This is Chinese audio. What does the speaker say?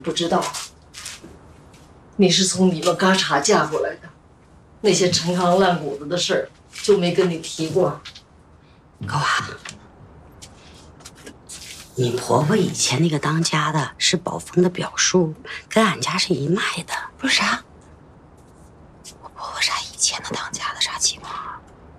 不知道，你是从你们嘎查嫁过来的，那些陈糠烂谷子的事儿就没跟你提过。 高娃，你婆婆以前那个当家的是宝峰的表叔，跟俺家是一脉的。 不是啥？我婆婆啥以前的当家的啥？